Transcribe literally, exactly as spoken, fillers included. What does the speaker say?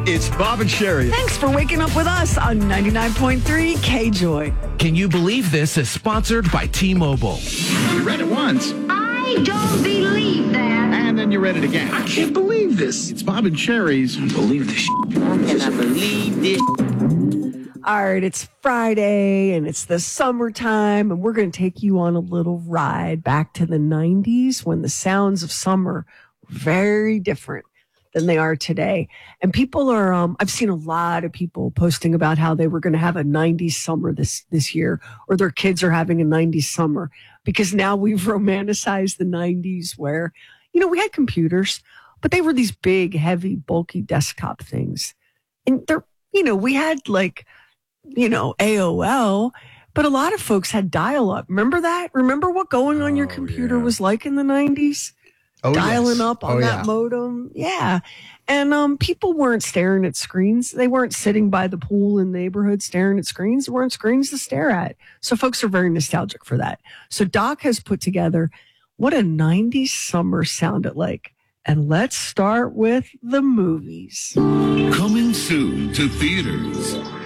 It's Bob and Sherry. Thanks for waking up with us on ninety-nine point three K-Joy. Can you believe this is sponsored by T-Mobile? You read it once. I don't believe that. And then you read it again. I can't believe this. It's Bob and Sherry's. I believe this. Can I believe this? All right, it's Friday and it's the summertime, and we're going to take you on a little ride back to the nineties when the sounds of summer were very different than they are today. And people are, um, I've seen a lot of people posting about how they were going to have a nineties summer this, this year, or their kids are having a nineties summer, because now we've romanticized the nineties where, you know, we had computers, but they were these big, heavy, bulky desktop things. And they're, you know, we had like, you know, A O L, but a lot of folks had dial-up. Remember that? Remember what going on your Oh, computer yeah. was like in the nineties? Oh, Dialing yes. up on Oh, that yeah. modem. Yeah. And um, people weren't staring at screens. They weren't sitting by the pool in the neighborhood staring at screens. There weren't screens to stare at. So folks are very nostalgic for that. So Doc has put together what a nineties summer sounded like. And let's start with the movies. Coming soon to theaters.